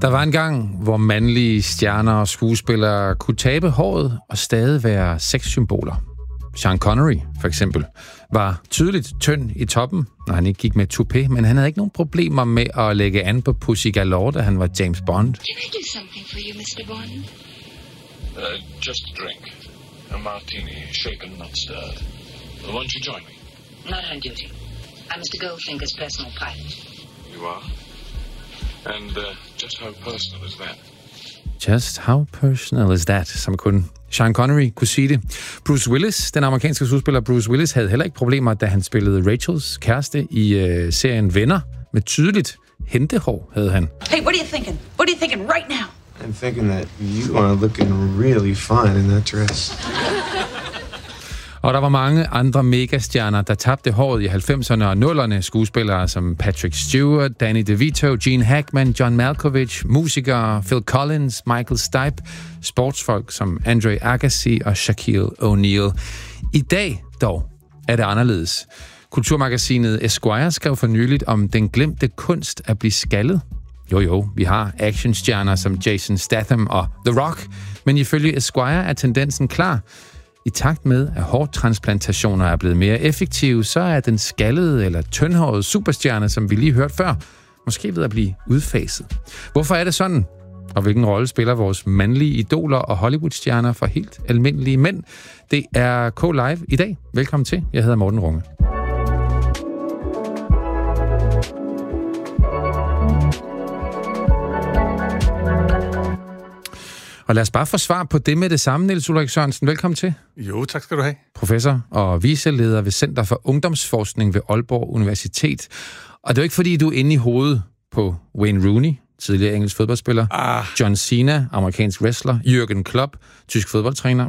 Der var en gang, hvor mandlige stjerner og skuespillere kunne tabe håret og stadig være sexsymboler. Sean Connery, for eksempel, var tydeligt tynd i toppen, når han ikke gik med toupé, men han havde ikke nogen problemer med at lægge an på Pussy Galore, da han var James Bond. Can I do something for you, Mr. Bond? Just a drink. A martini, shaken, not stirred. Won't you join me? Not on duty. I'm Mr. Goldfinger's personal pilot. You are? And just how personal is that? Just how personal is that, som kun Sean Connery kunne sige det. Bruce Willis, den amerikanske skuespiller Bruce Willis, havde heller ikke problemer, da han spillede Rachels kæreste i serien Venner. Med tydeligt hentehår havde han. Hey, what are you thinking? What are you thinking right now? I'm thinking that you are looking really fine in that dress. Og der var mange andre megastjerner, der tabte håret i 90'erne og 00'erne. Skuespillere som Patrick Stewart, Danny DeVito, Gene Hackman, John Malkovich, musikere Phil Collins, Michael Stipe, sportsfolk som Andre Agassi og Shaquille O'Neal. I dag dog er det anderledes. Kulturmagasinet Esquire skrev for nyligt om den glemte kunst at blive skaldet. Jo, vi har actionstjerner som Jason Statham og The Rock, men ifølge Esquire er tendensen klar. I takt med, at hårtransplantationer er blevet mere effektive, så er den skaldede eller tyndhårede superstjerne, som vi lige hørte før, måske ved at blive udfaset. Hvorfor er det sådan? Og hvilken rolle spiller vores mandlige idoler og Hollywoodstjerner for helt almindelige mænd? Det er K-Live i dag. Velkommen til. Jeg hedder Morten Runge. Og lad os bare få svar på det med det samme, Niels Ulrik Sørensen. Velkommen til. Jo, tak skal du have. Professor og viceleder ved Center for Ungdomsforskning ved Aalborg Universitet. Og det er jo ikke, fordi du er inde i hovedet på Wayne Rooney, tidligere engelsk fodboldspiller, John Cena, amerikansk wrestler, Jürgen Klopp, tysk fodboldtræner,